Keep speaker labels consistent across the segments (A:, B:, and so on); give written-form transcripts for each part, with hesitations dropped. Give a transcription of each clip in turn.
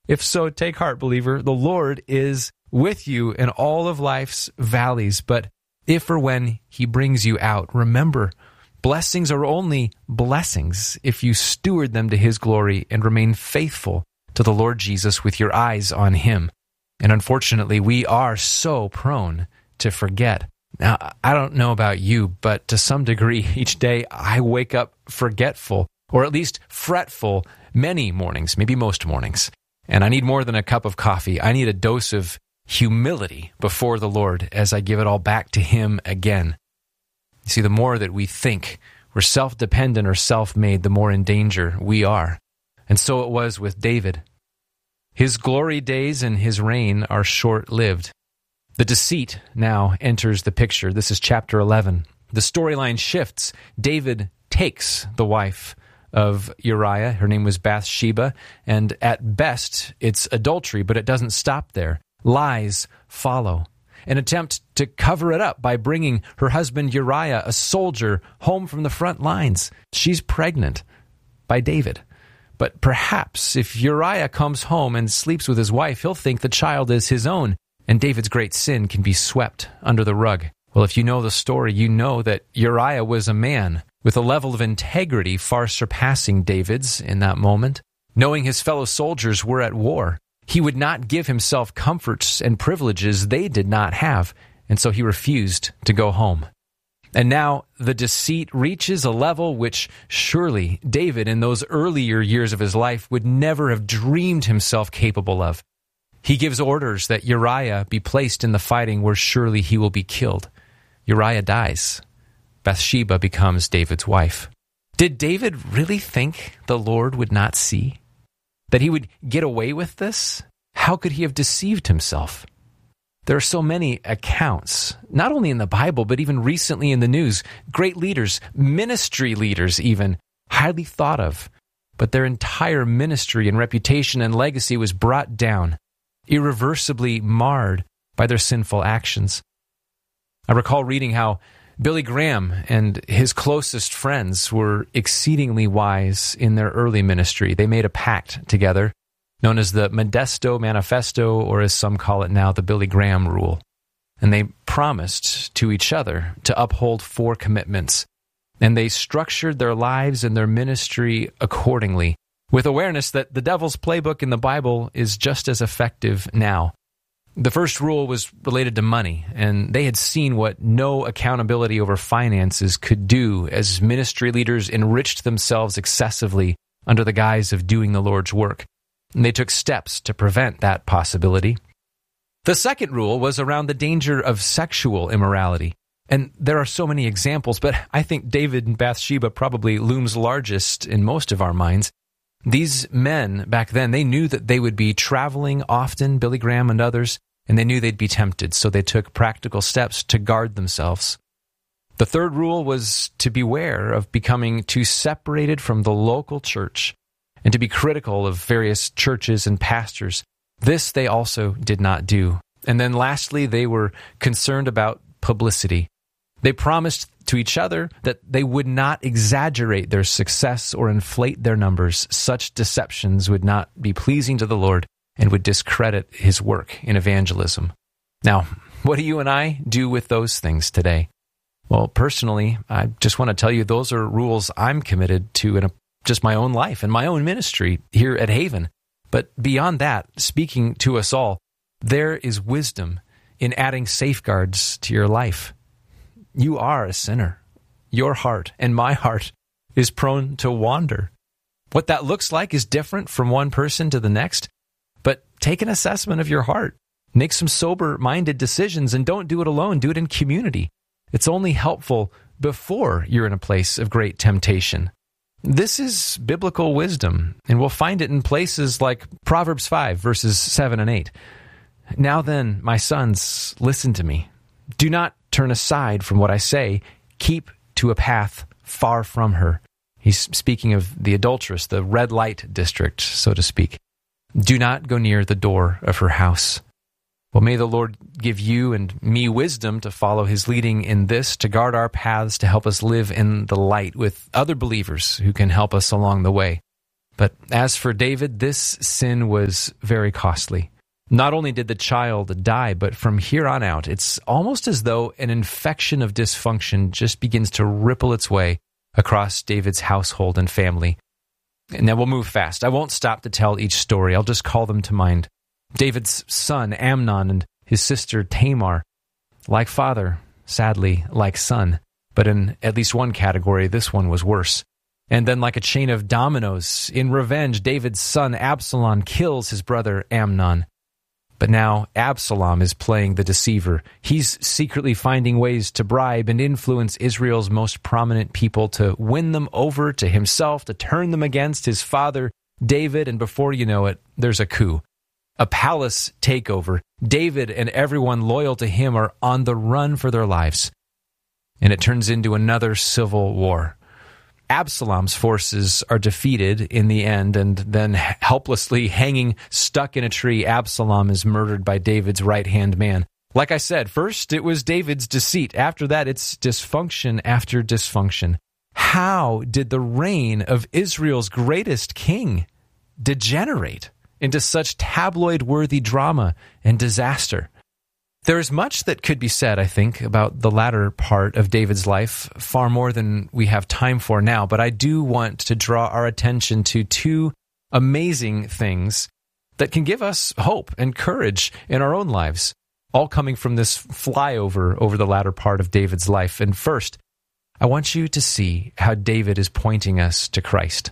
A: If so, take heart, believer. The Lord is with you in all of life's valleys. But if or when he brings you out, remember, blessings are only blessings if you steward them to his glory and remain faithful to the Lord Jesus with your eyes on him. And unfortunately, we are so prone to forget. Now, I don't know about you, but to some degree, each day I wake up forgetful, or at least fretful, many mornings, maybe most mornings. And I need more than a cup of coffee. I need a dose of humility before the Lord as I give it all back to him again. You see, the more that we think we're self-dependent or self-made, the more in danger we are. And so it was with David. His glory days and his reign are short-lived. The deceit now enters the picture. This is chapter 11. The storyline shifts. David takes the wife of Uriah. Her name was Bathsheba, and at best, it's adultery, but it doesn't stop there. Lies follow. An attempt to cover it up by bringing her husband Uriah, a soldier, home from the front lines. She's pregnant by David. But perhaps if Uriah comes home and sleeps with his wife, he'll think the child is his own, and David's great sin can be swept under the rug. Well, if you know the story, you know that Uriah was a man with a level of integrity far surpassing David's in that moment. Knowing his fellow soldiers were at war, he would not give himself comforts and privileges they did not have, and so he refused to go home. And now the deceit reaches a level which surely David in those earlier years of his life would never have dreamed himself capable of. He gives orders that Uriah be placed in the fighting where surely he will be killed. Uriah dies. Bathsheba becomes David's wife. Did David really think the Lord would not see? That he would get away with this? How could he have deceived himself? There are so many accounts, not only in the Bible, but even recently in the news. Great leaders, ministry leaders even, highly thought of. But their entire ministry and reputation and legacy was brought down, irreversibly marred by their sinful actions. I recall reading how Billy Graham and his closest friends were exceedingly wise in their early ministry. They made a pact together, known as the Modesto Manifesto, or as some call it now, the Billy Graham Rule. And they promised to each other to uphold 4 commitments. And they structured their lives and their ministry accordingly, with awareness that the devil's playbook in the Bible is just as effective now. The first rule was related to money, and they had seen what no accountability over finances could do as ministry leaders enriched themselves excessively under the guise of doing the Lord's work. And they took steps to prevent that possibility. The second rule was around the danger of sexual immorality. And there are so many examples, but I think David and Bathsheba probably looms largest in most of our minds. These men back then, they knew that they would be traveling often, Billy Graham and others, and they knew they'd be tempted, so they took practical steps to guard themselves. The third rule was to beware of becoming too separated from the local church and to be critical of various churches and pastors. This they also did not do. And then lastly, they were concerned about publicity. They promised to each other that they would not exaggerate their success or inflate their numbers. Such deceptions would not be pleasing to the Lord and would discredit his work in evangelism. Now, what do you and I do with those things today? Well, personally, I just want to tell you those are rules I'm committed to in just my own life and my own ministry here at Haven. But beyond that, speaking to us all, there is wisdom in adding safeguards to your life. You are a sinner. Your heart and my heart is prone to wander. What that looks like is different from one person to the next, but take an assessment of your heart. Make some sober-minded decisions, and don't do it alone. Do it in community. It's only helpful before you're in a place of great temptation. This is biblical wisdom, and we'll find it in places like Proverbs 5, verses 7 and 8. Now then, my sons, listen to me. Do not turn aside from what I say. Keep to a path far from her. He's speaking of the adulteress, the red light district, so to speak. Do not go near the door of her house. Well, may the Lord give you and me wisdom to follow his leading in this, to guard our paths, to help us live in the light with other believers who can help us along the way. But as for David, this sin was very costly. Not only did the child die, but from here on out, it's almost as though an infection of dysfunction just begins to ripple its way across David's household and family. And now we'll move fast. I won't stop to tell each story. I'll just call them to mind. David's son, Amnon, and his sister, Tamar. Like father, sadly, like son. But in at least one category, this one was worse. And then like a chain of dominoes, in revenge, David's son, Absalom, kills his brother, Amnon. But now Absalom is playing the deceiver. He's secretly finding ways to bribe and influence Israel's most prominent people to win them over to himself, to turn them against his father, David, and before you know it, there's a coup. A palace takeover. David and everyone loyal to him are on the run for their lives. And it turns into another civil war. Absalom's forces are defeated in the end, and then helplessly hanging, stuck in a tree, Absalom is murdered by David's right-hand man. Like I said, first it was David's deceit. After that, it's dysfunction after dysfunction. How did the reign of Israel's greatest king degenerate into such tabloid-worthy drama and disaster? There is much that could be said, I think, about the latter part of David's life, far more than we have time for now, but I do want to draw our attention to two amazing things that can give us hope and courage in our own lives, all coming from this flyover over the latter part of David's life. And first, I want you to see how David is pointing us to Christ.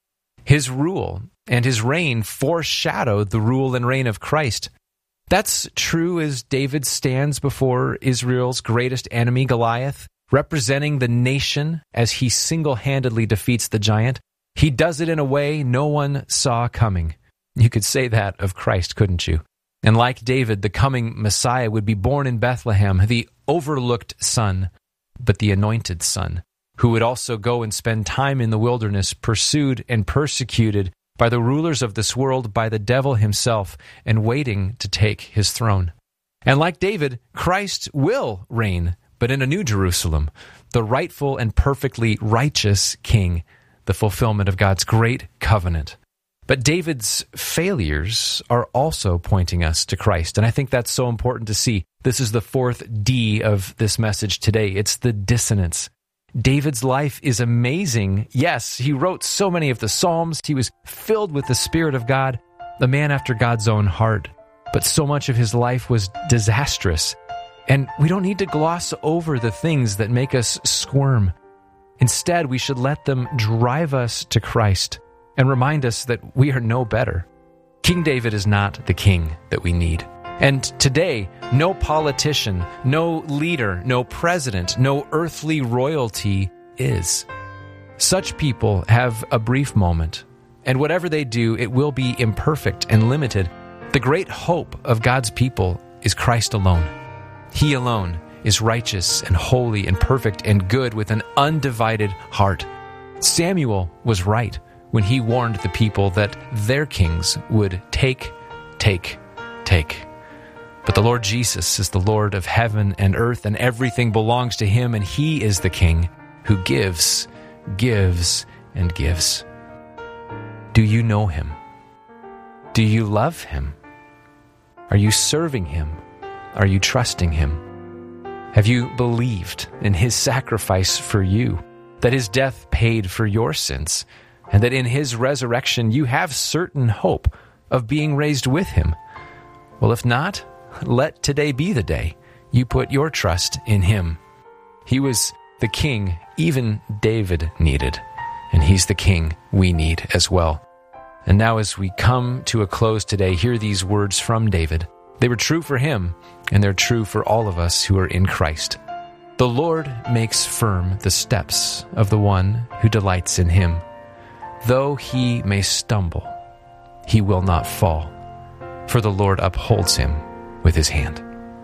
A: His rule and his reign foreshadowed the rule and reign of Christ. That's true as David stands before Israel's greatest enemy, Goliath, representing the nation as he single-handedly defeats the giant. He does it in a way no one saw coming. You could say that of Christ, couldn't you? And like David, the coming Messiah would be born in Bethlehem, the overlooked son, but the anointed son, who would also go and spend time in the wilderness, pursued and persecuted by the rulers of this world, by the devil himself, and waiting to take his throne. And like David, Christ will reign, but in a new Jerusalem, the rightful and perfectly righteous king, the fulfillment of God's great covenant. But David's failures are also pointing us to Christ, and I think that's so important to see. This is the fourth D of this message today. It's the dissonance. David's life is amazing. Yes, he wrote so many of the Psalms. He was filled with the Spirit of God, the man after God's own heart. But so much of his life was disastrous. And we don't need to gloss over the things that make us squirm. Instead, we should let them drive us to Christ and remind us that we are no better. King David is not the king that we need. And today, no politician, no leader, no president, no earthly royalty is. Such people have a brief moment, and whatever they do, it will be imperfect and limited. The great hope of God's people is Christ alone. He alone is righteous and holy and perfect and good with an undivided heart. Samuel was right when he warned the people that their kings would take. But the Lord Jesus is the Lord of heaven and earth, and everything belongs to him, and he is the King who gives, and gives. Do you know him? Do you love him? Are you serving him? Are you trusting him? Have you believed in his sacrifice for you, that his death paid for your sins, and that in his resurrection you have certain hope of being raised with him? Well, if not, let today be the day you put your trust in him. He was the king even David needed, and he's the king we need as well. And now as we come to a close today, hear these words from David. They were true for him, and they're true for all of us who are in Christ. The Lord makes firm the steps of the one who delights in him. Though he may stumble, he will not fall, for the Lord upholds him with his hand.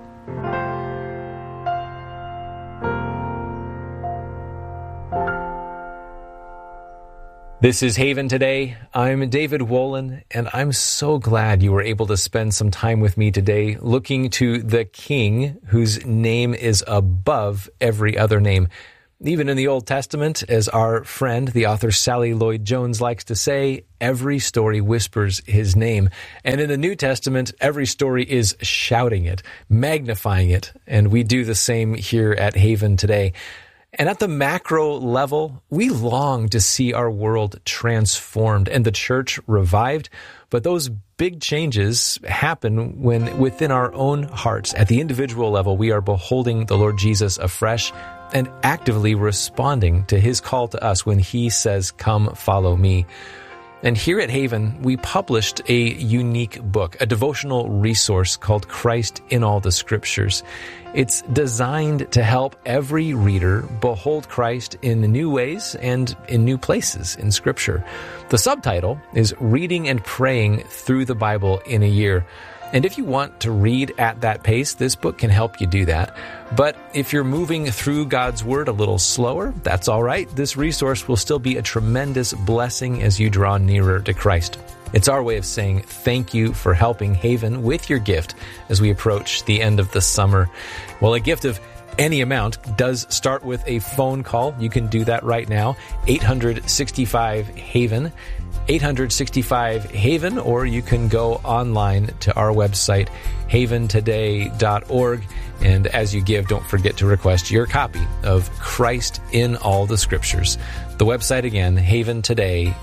A: This is Haven Today. I'm David Wolin, and I'm so glad you were able to spend some time with me today looking to the King whose name is above every other name. Even in the Old Testament, as our friend, the author Sally Lloyd Jones likes to say, every story whispers his name. And in the New Testament, every story is shouting it, magnifying it. And we do the same here at Haven today. And at the macro level, we long to see our world transformed and the church revived. But those big changes happen when within our own hearts, at the individual level, we are beholding the Lord Jesus afresh and actively responding to his call to us when he says, "Come, follow me." And here at Haven, we published a unique book, a devotional resource called Christ in All the Scriptures. It's designed to help every reader behold Christ in new ways and in new places in Scripture. The subtitle is Reading and Praying Through the Bible in a Year. And if you want to read at that pace, this book can help you do that. But if you're moving through God's Word a little slower, that's all right. This resource will still be a tremendous blessing as you draw nearer to Christ. It's our way of saying thank you for helping Haven with your gift as we approach the end of the summer. Well, a gift of any amount does start with a phone call. You can do that right now, 865-HAVEN. 865-HAVEN, or you can go online to our website, haventoday.org. And as you give, don't forget to request your copy of Christ in All the Scriptures. The website again, haventoday.org.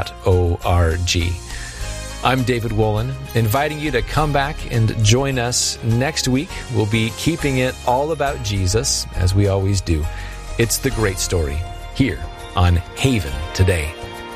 A: I'm David Wolin, inviting you to come back and join us next week. We'll be keeping it all about Jesus, as we always do. It's the great story, here on Haven Today.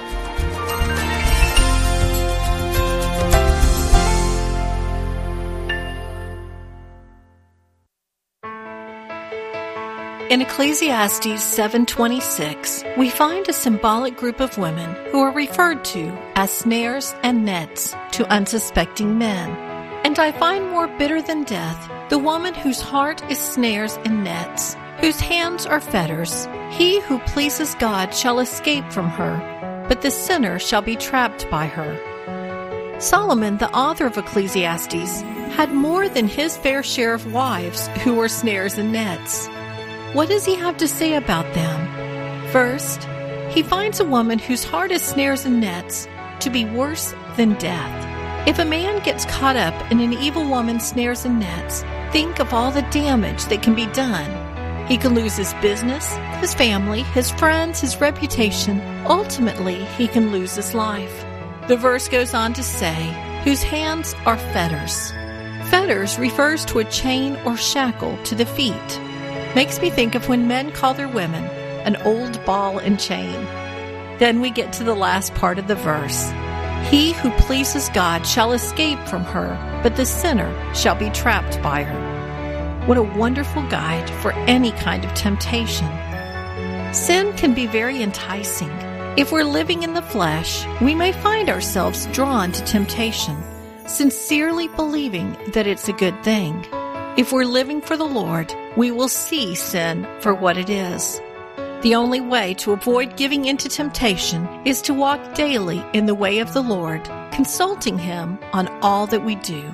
B: In Ecclesiastes 7:26, we find a symbolic group of women who are referred to as snares and nets to unsuspecting men. And I find more bitter than death the woman whose heart is snares and nets, whose hands are fetters. He who pleases God shall escape from her, but the sinner shall be trapped by her. Solomon, the author of Ecclesiastes, had more than his fair share of wives who were snares and nets. What does he have to say about them? First, he finds a woman whose heart is snares and nets to be worse than death. If a man gets caught up in an evil woman's snares and nets, think of all the damage that can be done. He can lose his business, his family, his friends, his reputation. Ultimately, he can lose his life. The verse goes on to say, whose hands are fetters. Fetters refers to a chain or shackle to the feet. Makes me think of when men call their women an old ball and chain. Then we get to the last part of the verse. He who pleases God shall escape from her, but the sinner shall be trapped by her. What a wonderful guide for any kind of temptation. Sin can be very enticing. If we're living in the flesh, we may find ourselves drawn to temptation, sincerely believing that it's a good thing. If we're living for the Lord, we will see sin for what it is. The only way to avoid giving into temptation is to walk daily in the way of the Lord, consulting Him on all that we do.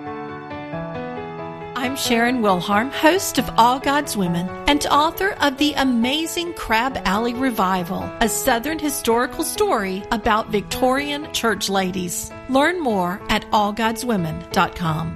B: I'm Sharon Wilharm, host of All God's Women and author of the amazing Crab Alley Revival, a Southern historical story about Victorian church ladies. Learn more at allgodswomen.com.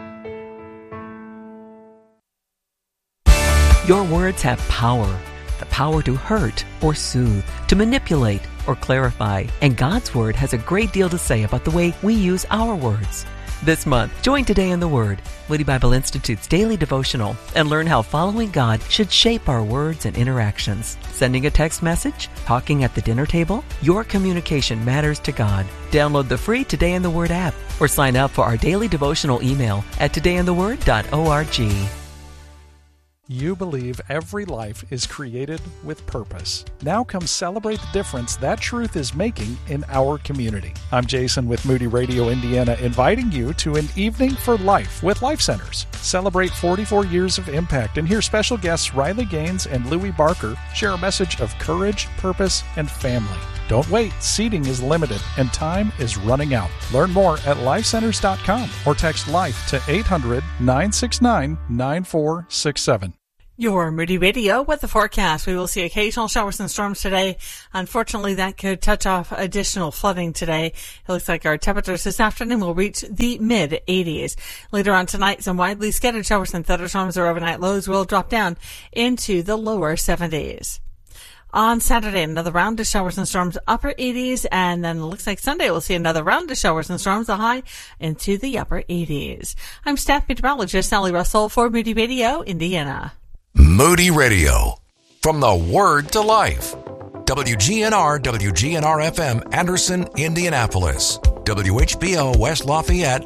C: Your words have power. The power to hurt or soothe, to manipulate or clarify. And God's Word has a great deal to say about the way we use our words. This month, join Today in the Word, Moody Bible Institute's daily devotional, and learn how following God should shape our words and interactions. Sending a text message? Talking at the dinner table? Your communication matters to God. Download the free Today in the Word app or sign up for our daily devotional email at todayintheword.org.
D: You believe every life is created with purpose. Now come celebrate the difference that truth is making in our community. I'm Jason with Moody Radio Indiana, inviting you to an Evening for Life with Life Centers. Celebrate 44 years of impact and hear special guests Riley Gaines and Louis Barker share a message of courage, purpose, and family. Don't wait. Seating is limited and time is running out. Learn more at lifecenters.com or text LIFE to 800-969-9467.
E: Your Moody Radio with the forecast. We will see occasional showers and storms today. Unfortunately, that could touch off additional flooding today. It looks like our temperatures this afternoon will reach the mid-80s. Later on tonight, some widely scattered showers and thunderstorms or overnight lows will drop down into the lower 70s. On Saturday, another round of showers and storms, upper 80s, and then it looks like Sunday we'll see another round of showers and storms, a high into the upper 80s. I'm staff meteorologist Sally Russell for Moody Radio, Indiana.
F: Moody Radio, from the Word to Life. WGNR, WGNR-FM, Anderson, Indianapolis. WHBO, West Lafayette,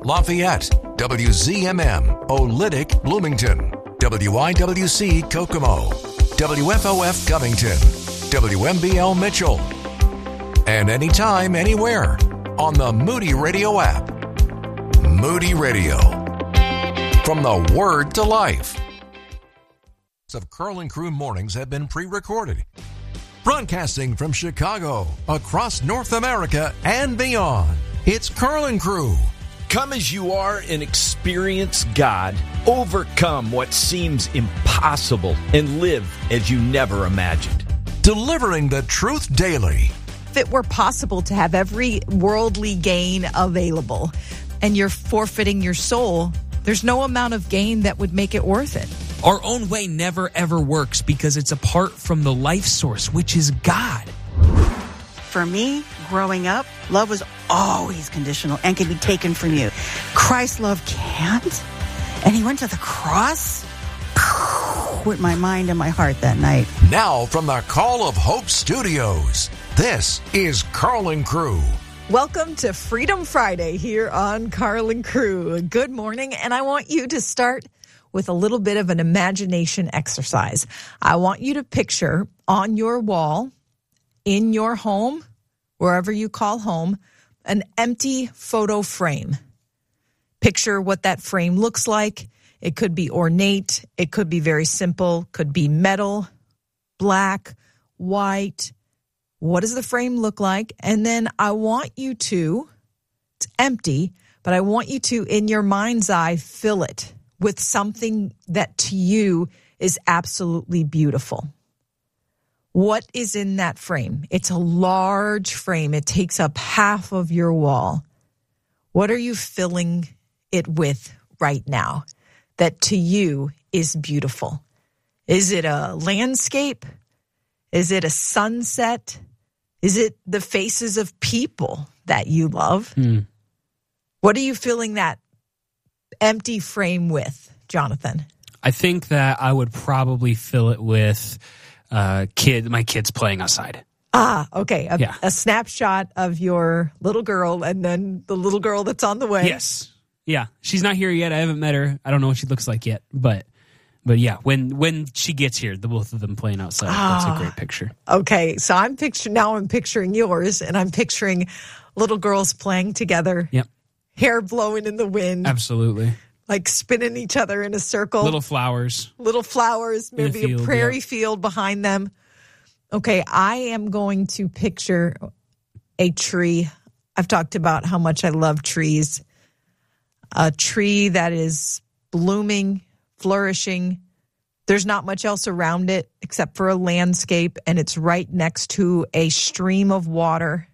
F: WZMM, Olytic, Bloomington. WIWC, Kokomo. WFOF, Covington. WMBL, Mitchell. And anytime, anywhere, on the Moody Radio app. Moody Radio, from the Word to Life. Of Carl and Crew mornings have been pre-recorded. Broadcasting from Chicago, across North America, and beyond. It's Carl and Crew.
G: Come as you are and experience God. Overcome what seems impossible and live as you never imagined.
F: Delivering the truth daily.
H: If it were possible to have every worldly gain available and you're forfeiting your soul, there's no amount of gain that would make it worth it.
I: Our own way never ever works because it's apart from the life source, which is God.
J: For me, growing up, love was always conditional and can be taken from you. Christ's love can't. And he went to the cross with my mind and my heart that night.
F: Now from the Call of Hope Studios, this is Carl and Crew.
H: Welcome to Freedom Friday here on Carl and Crew. Good morning, and I want you to start with a little bit of an imagination exercise. I want you to picture on your wall, in your home, wherever you call home, an empty photo frame. Picture what that frame looks like. It could be ornate. It could be very simple. Could be metal, black, white. What does the frame look like? And then I want you to, it's empty, but I want you to, in your mind's eye, fill it with something that to you is absolutely beautiful. What is in that frame? It's a large frame. It takes up half of your wall. What are you filling it with right now that to you is beautiful? Is it a landscape? Is it a sunset? Is it the faces of people that you love? What are you filling that empty frame with, Jonathan?
I: I think that I would probably fill it with my kids playing outside.
H: Okay. A snapshot of your little girl and then the little girl that's on the way.
I: Yes. Yeah. She's not here yet. I haven't met her. I don't know what she looks like yet. But yeah, when she gets here, the both of them playing outside. That's a great picture.
H: Okay. So I'm picturing yours, and I'm picturing little girls playing together.
I: Yep.
H: Hair blowing in the wind.
I: Absolutely.
H: Like spinning each other in a circle.
I: Little flowers,
H: maybe a prairie field behind them. Okay, I am going to picture a tree. I've talked about how much I love trees. A tree that is blooming, flourishing. There's not much else around it except for a landscape, and it's right next to a stream of water.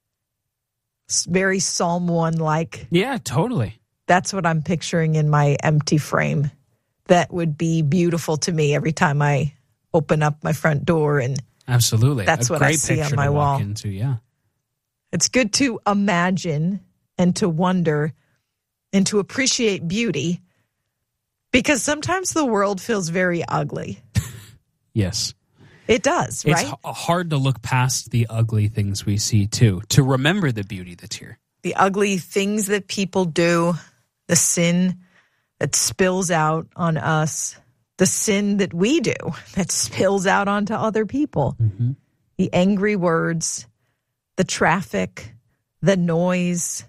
H: It's very Psalm 1-like.
I: Yeah, totally.
H: That's what I'm picturing in my empty frame. That would be beautiful to me every time I open up my front door, and
I: absolutely,
H: that's what I see on my wall.
I: Yeah,
H: it's good to imagine and to wonder and to appreciate beauty, because sometimes the world feels very ugly.
I: Yes.
H: It does, right?
I: It's hard to look past the ugly things we see, too, to remember the beauty that's here.
H: The ugly things that people do, the sin that spills out on us, the sin that we do that spills out onto other people, the angry words, the traffic, the noise.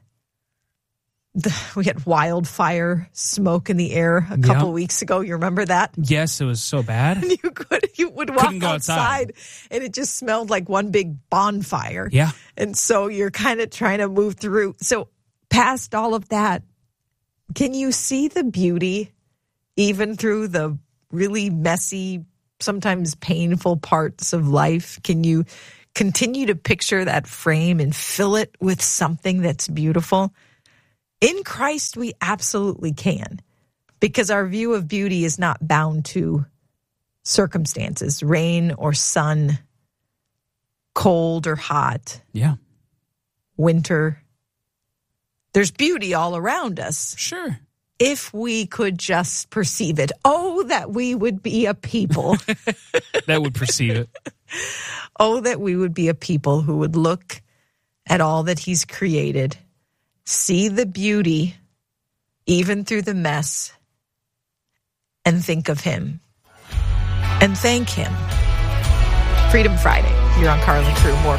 H: We had wildfire smoke in the air a couple weeks ago. You remember that?
I: Yes, it was so bad.
H: You would walk outside and it just smelled like one big bonfire.
I: Yeah.
H: And so you're kind of trying to move through. So past all of that, can you see the beauty even through the really messy, sometimes painful parts of life? Can you continue to picture that frame and fill it with something that's beautiful? In Christ, we absolutely can, because our view of beauty is not bound to circumstances, rain or sun, cold or hot, winter. There's beauty all around us.
I: Sure.
H: If we could just perceive it. Oh, that we would be a people.
I: That would perceive it.
H: Oh, that we would be a people who would look at all that he's created, see the beauty, even through the mess, and think of him and thank him. Freedom Friday. You're on Carl and Crew. More